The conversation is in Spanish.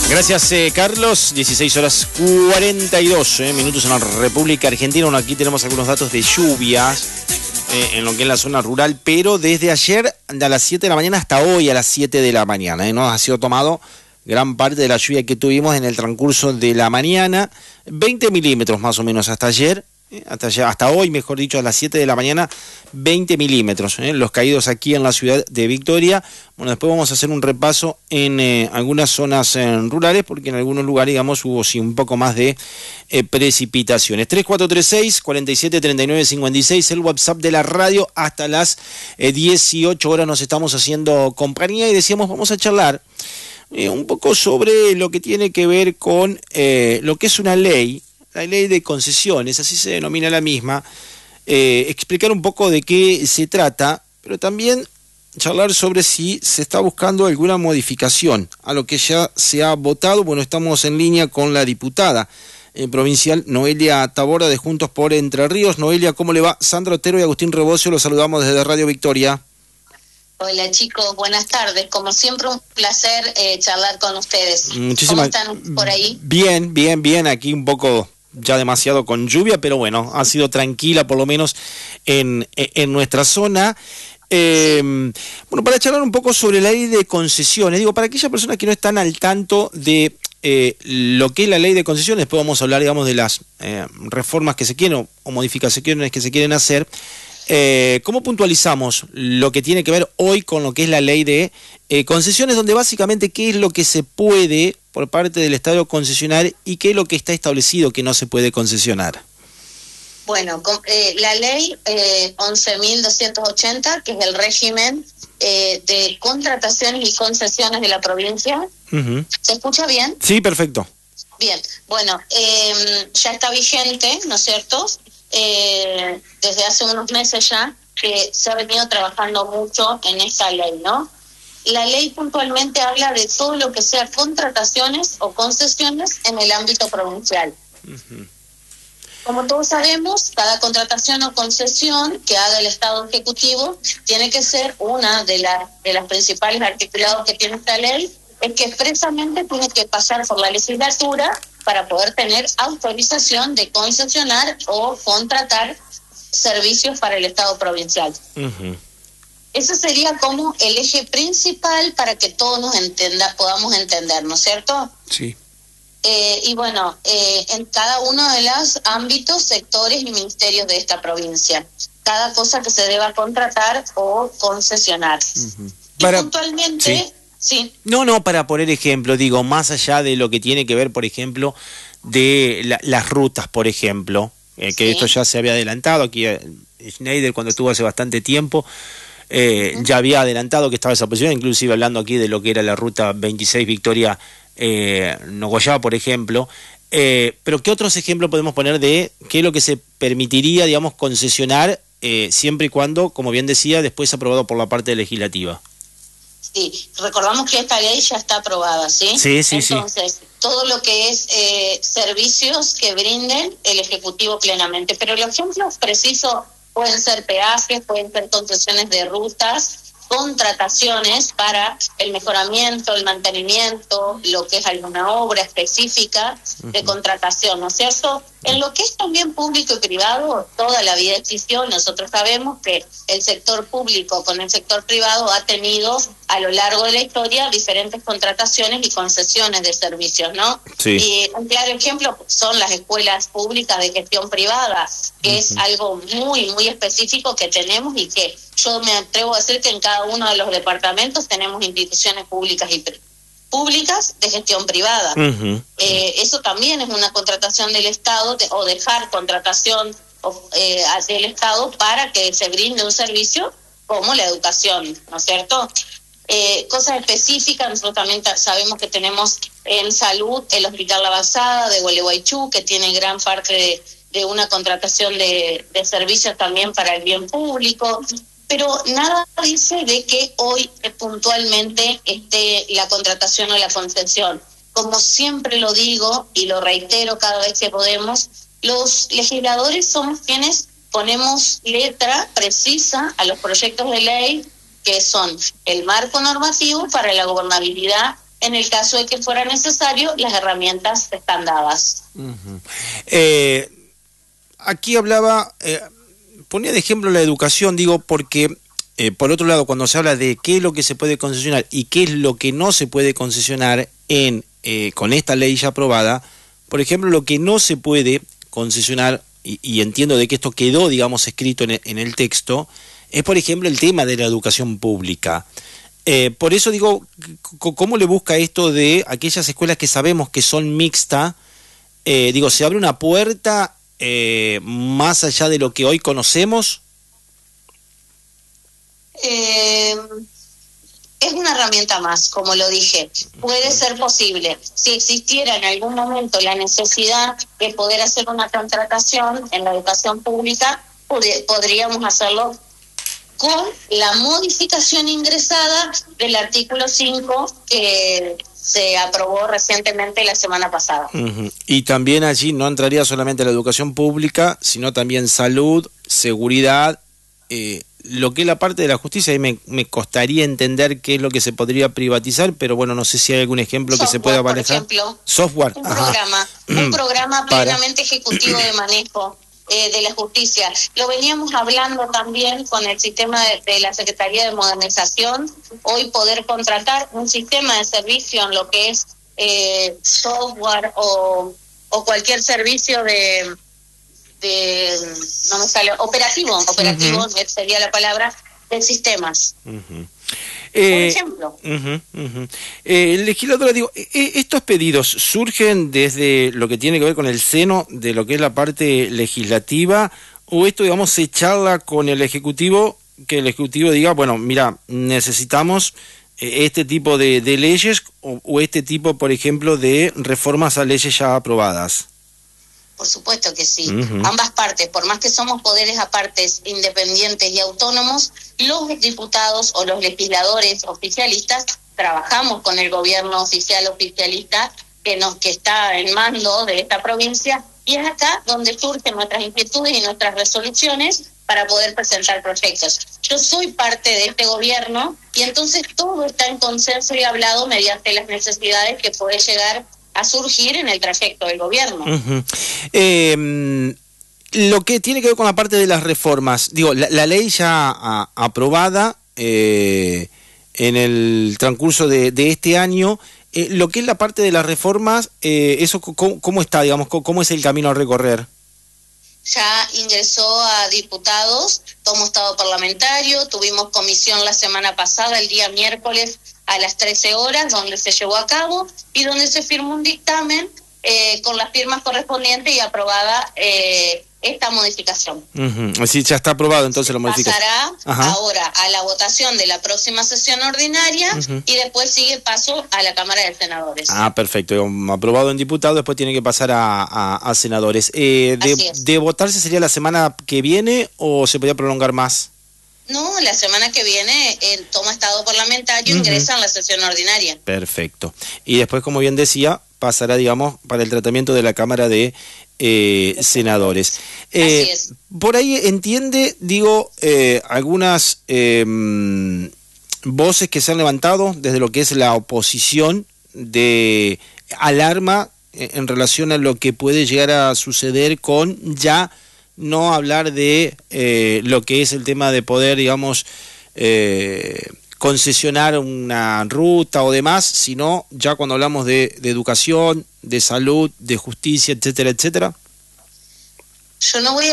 Gracias, Carlos. 16 horas 42 minutos en la República Argentina. Bueno, aquí tenemos algunos datos de lluvias en lo que es la zona rural, pero desde ayer a las 7 de la mañana hasta hoy a las 7 de la mañana. No ha sido tomado gran parte de la lluvia que tuvimos en el transcurso de la mañana. 20 milímetros más o menos hasta ayer. Hasta hoy, mejor dicho, a las 7 de la mañana, 20 milímetros, los caídos aquí en la ciudad de Victoria. Bueno, después vamos a hacer un repaso en algunas zonas rurales, porque en algunos lugares, digamos, hubo sí un poco más de precipitaciones. 3436-473956, el WhatsApp de la radio. Hasta las 18 horas nos estamos haciendo compañía y decíamos, vamos a charlar un poco sobre lo que tiene que ver con lo que es una ley. La ley de concesiones, así se denomina la misma, explicar un poco de qué se trata, pero también charlar sobre si se está buscando alguna modificación a lo que ya se ha votado. Bueno, estamos en línea con la diputada provincial Noelia Taborda de Juntos por Entre Ríos. Noelia, ¿cómo le va? Sandra Otero y Agustín Rebocio, los saludamos desde Radio Victoria. Hola chicos, buenas tardes. Como siempre un placer charlar con ustedes. Muchísimas. ¿Cómo están por ahí? Bien, aquí un poco ya demasiado con lluvia, pero bueno, ha sido tranquila por lo menos en nuestra zona. Bueno, para charlar un poco sobre la ley de concesiones, digo, para aquellas personas que no están al tanto de lo que es la ley de concesiones, después vamos a hablar, digamos, de las reformas que se quieren o modificaciones que se quieren hacer. ¿Cómo puntualizamos lo que tiene que ver hoy con lo que es la ley de concesiones, donde básicamente qué es lo que se puede por parte del Estado concesionar y qué es lo que está establecido que no se puede concesionar? Bueno, la ley 11.280, que es el régimen de contrataciones y concesiones de la provincia. Uh-huh. ¿Se escucha bien? Sí, perfecto. Bien, bueno, ya está vigente, ¿no es cierto? Desde hace unos meses ya que se ha venido trabajando mucho en esta ley, ¿no? La ley puntualmente habla de todo lo que sea contrataciones o concesiones en el ámbito provincial. Uh-huh. Como todos sabemos, cada contratación o concesión que haga el Estado Ejecutivo tiene que ser una de las principales articulados que tiene esta ley, es que expresamente tiene que pasar por la legislatura para poder tener autorización de concesionar o contratar servicios para el Estado provincial. Uh-huh. Ese sería como el eje principal para que todos podamos entender, ¿no es cierto? Sí. Y bueno, en cada uno de los ámbitos, sectores y ministerios de esta provincia, cada cosa que se deba contratar o concesionar. Uh-huh. Y puntualmente... Sí. No, para poner ejemplo, digo, más allá de lo que tiene que ver, por ejemplo, de las rutas, por ejemplo, que sí. Esto ya se había adelantado, aquí Schneider cuando estuvo hace bastante tiempo, ya había adelantado que estaba esa posición, inclusive hablando aquí de lo que era la ruta 26 Victoria Nogoyá, por ejemplo, pero ¿qué otros ejemplos podemos poner de qué es lo que se permitiría, digamos, concesionar siempre y cuando, como bien decía, después aprobado por la parte legislativa? Sí, recordamos que esta ley ya está aprobada, ¿sí? Sí. Entonces, todo lo que es servicios que brinden el Ejecutivo plenamente. Pero los ejemplos precisos pueden ser peajes, pueden ser concesiones de rutas, contrataciones para el mejoramiento, el mantenimiento, lo que es alguna obra específica de contratación, ¿no es cierto? En lo que es también público y privado, toda la vida existió. Nosotros sabemos que el sector público con el sector privado ha tenido a lo largo de la historia diferentes contrataciones y concesiones de servicios, ¿no? Sí. Y un claro ejemplo son las escuelas públicas de gestión privada, que es algo muy, muy específico que tenemos y que yo me atrevo a decir que en cada uno de los departamentos tenemos instituciones públicas y públicas de gestión privada. Uh-huh. Eso también es una contratación del Estado o dejar contratación del Estado para que se brinde un servicio como la educación, ¿no es cierto? Cosas específicas, nosotros también sabemos que tenemos en salud el Hospital La Basada de Gualeguaychú, que tiene gran parte de una contratación de servicios también para el bien público. Pero nada dice de que hoy puntualmente esté la contratación o la concesión. Como siempre lo digo y lo reitero cada vez que podemos, los legisladores somos quienes ponemos letra precisa a los proyectos de ley que son el marco normativo para la gobernabilidad en el caso de que fuera necesario, las herramientas están dadas. Aquí hablaba, ponía de ejemplo la educación, digo, porque por otro lado, cuando se habla de qué es lo que se puede concesionar y qué es lo que no se puede concesionar con esta ley ya aprobada, por ejemplo, lo que no se puede concesionar, y entiendo de que esto quedó, digamos, escrito en el texto, es, por ejemplo, el tema de la educación pública. Por eso digo, ¿cómo le busca esto de aquellas escuelas que sabemos que son mixtas? Digo, ¿se abre una puerta más allá de lo que hoy conocemos? Es una herramienta más, como lo dije. Puede ser posible. Si existiera en algún momento la necesidad de poder hacer una contratación en la educación pública, podríamos hacerlo con la modificación ingresada del artículo 5 que se aprobó recientemente la semana pasada. Y también allí no entraría solamente la educación pública, sino también salud, seguridad, lo que es la parte de la justicia. Ahí me costaría entender qué es lo que se podría privatizar, pero bueno, no sé si hay algún ejemplo software, que se pueda manejar. Por ejemplo, software. Un programa plenamente ejecutivo de manejo de la justicia. Lo veníamos hablando también con el sistema de la Secretaría de Modernización. Hoy poder contratar un sistema de servicio en lo que es software o cualquier servicio no me sale, operativo sería la palabra, de sistemas. Por ejemplo. Legisladora, digo, estos pedidos surgen desde lo que tiene que ver con el seno de lo que es la parte legislativa, o esto, digamos, se charla con el Ejecutivo, que el Ejecutivo diga, bueno, mira, necesitamos este tipo de leyes o este tipo, por ejemplo, de reformas a leyes ya aprobadas. Por supuesto que sí. Ambas partes, por más que somos poderes apartes, independientes y autónomos, los diputados o los legisladores oficialistas trabajamos con el gobierno oficialista que está en mando de esta provincia, y es acá donde surgen nuestras inquietudes y nuestras resoluciones para poder presentar proyectos. Yo soy parte de este gobierno y entonces todo está en consenso y hablado mediante las necesidades que puede llegar a surgir en el trayecto del gobierno. Lo que tiene que ver con la parte de las reformas, digo, la ley ya aprobada en el transcurso de este año, lo que es la parte de las reformas, eso ¿cómo está, digamos, cómo es el camino a recorrer? Ya ingresó a diputados, tomó estado parlamentario, tuvimos comisión la semana pasada, el día miércoles a las 13 horas, donde se llevó a cabo y donde se firmó un dictamen con las firmas correspondientes y aprobada esta modificación. Así ya está aprobado entonces la modificación. Pasará ahora a la votación de la próxima sesión ordinaria y después sigue paso a la Cámara de Senadores. Perfecto. Aprobado en diputado, después tiene que pasar a senadores. ¿De votarse sería la semana que viene o se podría prolongar más? No, la semana que viene toma estado parlamentario, ingresa en la sesión ordinaria. Perfecto. Y después, como bien decía, pasará, digamos, para el tratamiento de la Cámara de Senadores. Así es. Por ahí entiende, digo, algunas voces que se han levantado desde lo que es la oposición de alarma en relación a lo que puede llegar a suceder con ya no hablar de lo que es el tema de poder, digamos, concesionar una ruta o demás, sino ya cuando hablamos de educación, de salud, de justicia, etcétera, etcétera. Yo no voy a